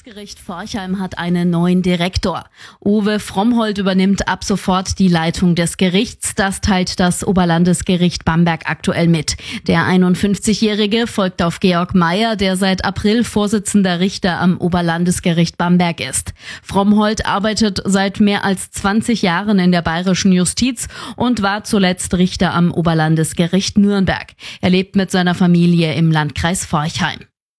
Amtsgericht Forchheim hat einen neuen Direktor. Uwe Frommholt übernimmt ab sofort die Leitung des Gerichts. Das teilt das Oberlandesgericht Bamberg aktuell mit. Der 51-Jährige folgt auf Georg Meyer, der seit April Vorsitzender Richter am Oberlandesgericht Bamberg ist. Frommholt arbeitet seit mehr als 20 Jahren in der bayerischen Justiz und war zuletzt Richter am Oberlandesgericht Nürnberg. Er lebt mit seiner Familie im Landkreis Forchheim.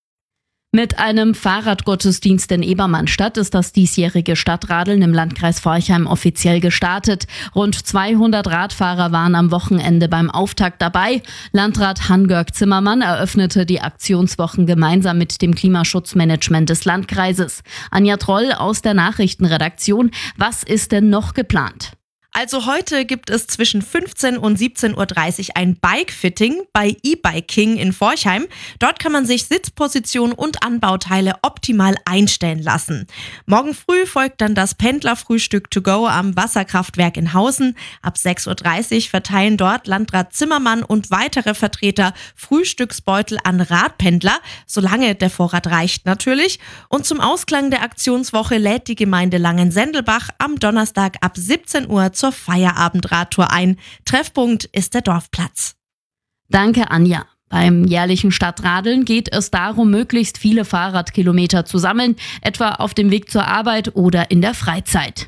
Mit einem Fahrradgottesdienst in Ebermannstadt ist das diesjährige Stadtradeln im Landkreis Forchheim offiziell gestartet. Rund 200 Radfahrer waren am Wochenende beim Auftakt dabei. Landrat Hans-Georg Zimmermann eröffnete die Aktionswochen gemeinsam mit dem Klimaschutzmanagement des Landkreises. Anja Troll aus der Nachrichtenredaktion. Was ist denn noch geplant? Also heute gibt es zwischen 15 und 17.30 Uhr ein Bike-Fitting bei eBiking in Forchheim. Dort kann man sich Sitzposition und Anbauteile optimal einstellen lassen. Morgen früh folgt dann das Pendlerfrühstück to go am Wasserkraftwerk in Hausen. Ab 6.30 Uhr verteilen dort Landrat Zimmermann und weitere Vertreter Frühstücksbeutel an Radpendler, solange der Vorrat reicht natürlich. Und zum Ausklang der Aktionswoche lädt die Gemeinde Langensendelbach am Donnerstag ab 17 Uhr zur Feierabendradtour ein. Treffpunkt ist der Dorfplatz. Danke, Anja. Beim jährlichen Stadtradeln geht es darum, möglichst viele Fahrradkilometer zu sammeln, etwa auf dem Weg zur Arbeit oder in der Freizeit.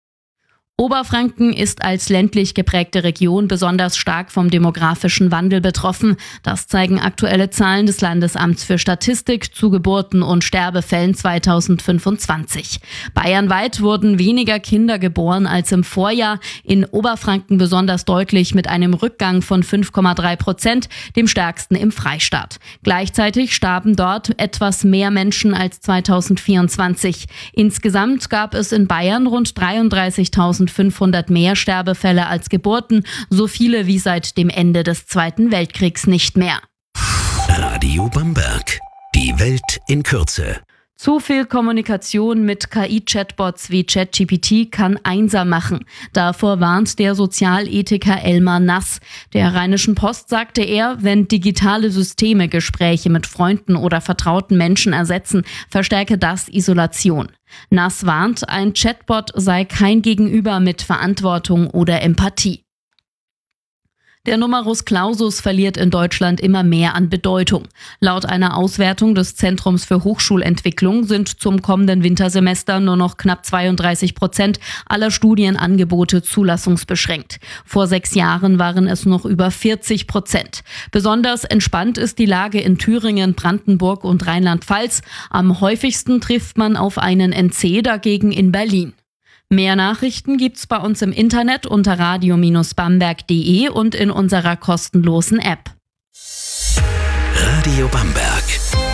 Oberfranken ist als ländlich geprägte Region besonders stark vom demografischen Wandel betroffen. Das zeigen aktuelle Zahlen des Landesamts für Statistik zu Geburten und Sterbefällen 2025. Bayernweit wurden weniger Kinder geboren als im Vorjahr. In Oberfranken besonders deutlich mit einem Rückgang von 5,3%, dem stärksten im Freistaat. Gleichzeitig starben dort etwas mehr Menschen als 2024. Insgesamt gab es in Bayern rund 33.500 mehr Sterbefälle als Geburten, so viele wie seit dem Ende des Zweiten Weltkriegs nicht mehr. Radio Bamberg. Die Welt in Kürze. Zu viel Kommunikation mit KI-Chatbots wie ChatGPT kann einsam machen. Davor warnt der Sozialethiker Elmar Nass. Der Rheinischen Post sagte er, wenn digitale Systeme Gespräche mit Freunden oder vertrauten Menschen ersetzen, verstärke das Isolation. Nass warnt, ein Chatbot sei kein Gegenüber mit Verantwortung oder Empathie. Der Numerus Clausus verliert in Deutschland immer mehr an Bedeutung. Laut einer Auswertung des Zentrums für Hochschulentwicklung sind zum kommenden Wintersemester nur noch knapp 32% aller Studienangebote zulassungsbeschränkt. Vor 6 Jahren waren es noch über 40%. Besonders entspannt ist die Lage in Thüringen, Brandenburg und Rheinland-Pfalz. Am häufigsten trifft man auf einen NC dagegen in Berlin. Mehr Nachrichten gibt's bei uns im Internet unter radio-bamberg.de und in unserer kostenlosen App. Radio Bamberg.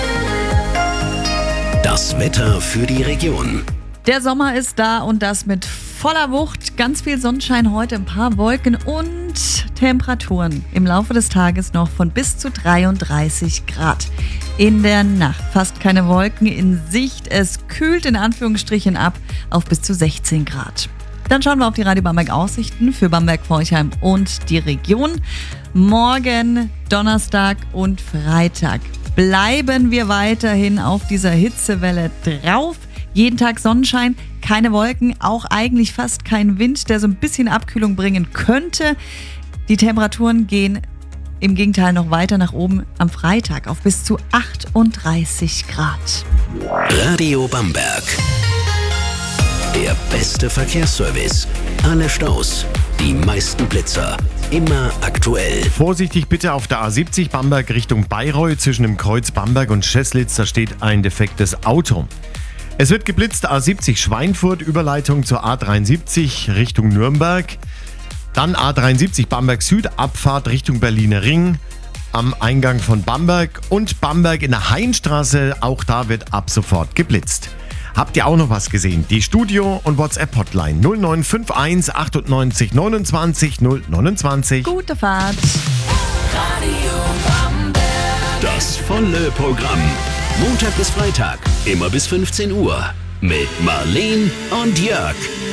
Das Wetter für die Region. Der Sommer ist da und das mit voller Wucht. Ganz viel Sonnenschein heute, ein paar Wolken und Temperaturen im Laufe des Tages noch von bis zu 33 Grad. In der Nacht fast keine Wolken in Sicht. Es kühlt in Anführungsstrichen ab auf bis zu 16 Grad. Dann schauen wir auf die Radio Bamberg Aussichten für Bamberg, Forchheim und die Region. Morgen, Donnerstag und Freitag bleiben wir weiterhin auf dieser Hitzewelle drauf. Jeden Tag Sonnenschein, keine Wolken, auch eigentlich fast kein Wind, der so ein bisschen Abkühlung bringen könnte. Die Temperaturen gehen im Gegenteil noch weiter nach oben am Freitag auf bis zu 38 Grad. Radio Bamberg. Der beste Verkehrsservice. Alle Staus, die meisten Blitzer. Immer aktuell. Vorsichtig bitte auf der A70 Bamberg Richtung Bayreuth. Zwischen dem Kreuz Bamberg und Scheßlitz, da steht ein defektes Auto. Es wird geblitzt, A70 Schweinfurt, Überleitung zur A73 Richtung Nürnberg. Dann A73 Bamberg Süd, Abfahrt Richtung Berliner Ring am Eingang von Bamberg. Und Bamberg in der Hainstraße, auch da wird ab sofort geblitzt. Habt ihr auch noch was gesehen? Die Studio- und WhatsApp-Hotline 0951 98 29 029. Gute Fahrt. Radio Bamberg. Das volle Programm. Montag bis Freitag, immer bis 15 Uhr. Mit Marleen und Jörg.